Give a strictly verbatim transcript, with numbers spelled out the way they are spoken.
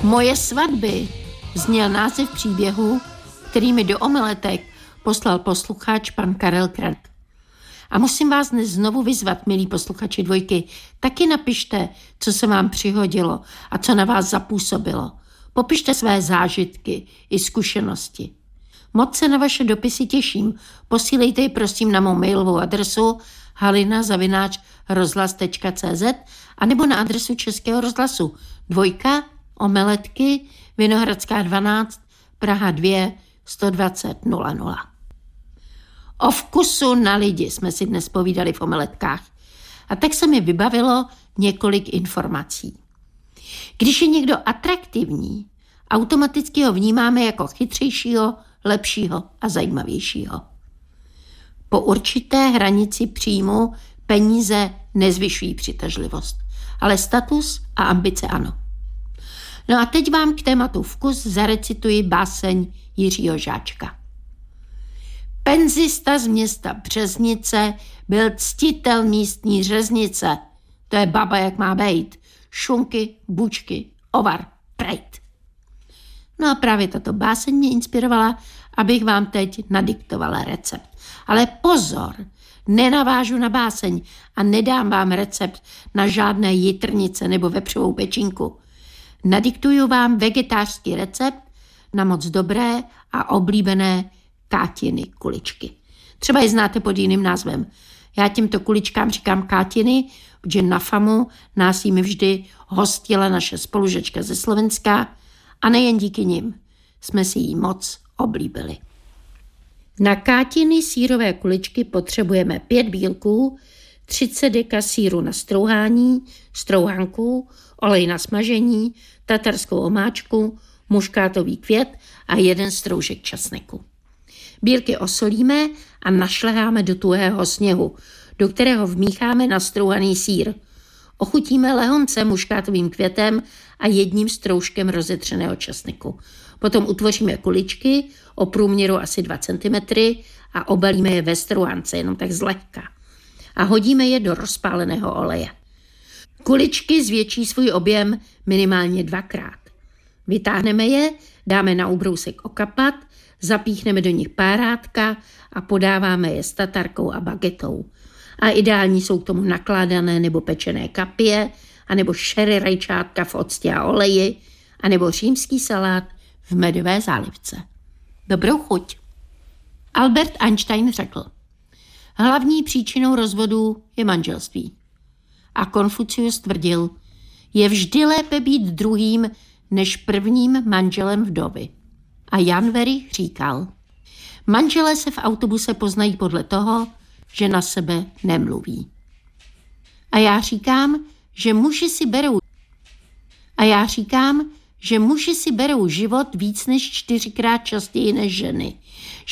Moje svatby zněl název příběhu, který mi do omeletek poslal posluchač pan Karel Krank. A musím vás dnes znovu vyzvat, milí posluchači Dvojky, taky napište, co se vám přihodilo a co na vás zapůsobilo. Popište své zážitky i zkušenosti. Moc se na vaše dopisy těším. Posílejte je prosím na mou mailovou adresu halina zavináč rozhlas tečka cé zet anebo na adresu Českého rozhlasu Dvojka, Omeletky, Vinohradská dvanáct, Praha dva, sto dvacet nula nula. O vkusu na lidi jsme si dnes povídali v Omeletkách. A tak se mi vybavilo několik informací. Když je někdo atraktivní, automaticky ho vnímáme jako chytřejšího, lepšího a zajímavějšího. Po určité hranici příjmu peníze nezvyšují přitažlivost, ale status a ambice ano. No a teď vám k tématu vkus zarecituji báseň Jiřího Žáčka. Penzista z města Březnice byl ctitel místní řeznice. To je baba, jak má bejt. Šunky, bučky, ovar, prejt. No a právě tato báseň mě inspirovala, abych vám teď nadiktovala recept. Ale pozor, nenavážu na báseň a nedám vám recept na žádné jitrnice nebo vepřovou pečinku. Nadiktuju vám vegetářský recept na moc dobré a oblíbené kátiny kuličky. Třeba je znáte pod jiným názvem. Já těmto kuličkám říkám kátiny, protože na FAMu nás jimi vždy hostila naše spolužačka ze Slovenska a nejen díky nim jsme si jí moc oblíbili. Na kátiny sýrové kuličky potřebujeme pět bílků, třicet deka sýru na strouhání, strouhanku, olej na smažení, tatarskou omáčku, muškátový květ a jeden stroužek česneku. Bílky osolíme a našleháme do tuhého sněhu, do kterého vmícháme nastrouhaný sýr. Ochutíme lehonce muškátovým květem a jedním stroužkem rozetřeného česneku. Potom utvoříme kuličky o průměru asi dva centimetry a obalíme je ve strouhance, jenom tak zlehka. A hodíme je do rozpáleného oleje. Kuličky zvětší svůj objem minimálně dvakrát. Vytáhneme je, dáme na ubrousek okapat, zapíchneme do nich párátka a podáváme je s tatarkou a bagetou. A ideální jsou k tomu nakládané nebo pečené kapie, anebo šery rajčátka v octě a oleji, anebo římský salát v medové zálivce. Dobrou chuť. Albert Einstein řekl, hlavní příčinou rozvodu je manželství. A Konfucius tvrdil, je vždy lépe být druhým než prvním manželem vdovy. A Jan Werich říkal, manželé se v autobuse poznají podle toho, že na sebe nemluví. A já říkám, že muži si berou A já říkám, že muži si berou život víc než čtyřikrát častěji než ženy.